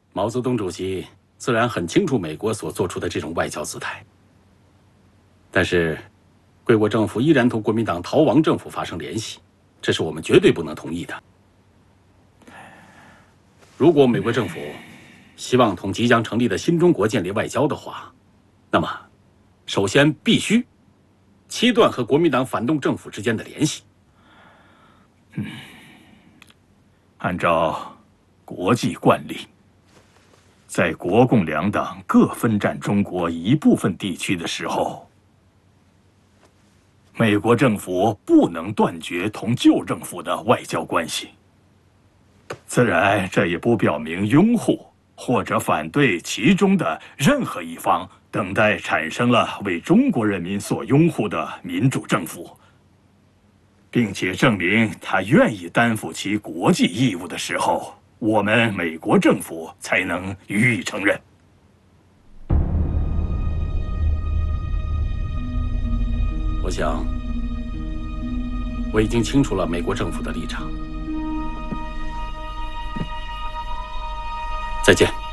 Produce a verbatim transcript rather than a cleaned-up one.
毛泽东主席自然很清楚美国所做出的这种外交姿态，但是，贵国政府依然同国民党逃亡政府发生联系，这是我们绝对不能同意的。如果美国政府希望同即将成立的新中国建立外交的话，那么，首先必须切断和国民党反动政府之间的联系。 嗯，按照国际惯例，在国共两党各分占中国一部分地区的时候，美国政府不能断绝同旧政府的外交关系。自然，这也不表明拥护或者反对其中的任何一方等待产生了为中国人民所拥护的民主政府，并且证明他愿意担负其国际义务的时候，我们美国政府才能予以承认。 我想，我已经清楚了美国政府的立场。再见。